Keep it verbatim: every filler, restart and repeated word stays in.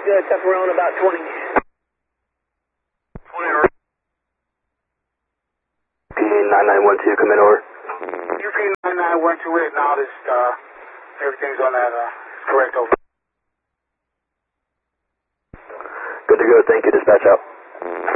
uh, tough around about twenty. P nine nine one two, come in over. U P nine nine one two eight, now this, uh, everything's on that, uh, correct over. Good to go, thank you, dispatch out.